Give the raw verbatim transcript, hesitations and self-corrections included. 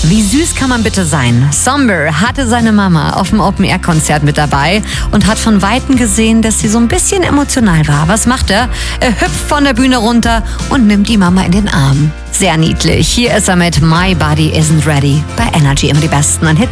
Wie süß kann man bitte sein? Somber hatte seine Mama auf dem Open-Air-Konzert mit dabei und hat von Weitem gesehen, dass sie so ein bisschen emotional war. Was macht er? Er hüpft von der Bühne runter und nimmt die Mama in den Arm. Sehr niedlich. Hier ist er mit My Body Isn't Ready bei Energy. Immer die besten an Hits.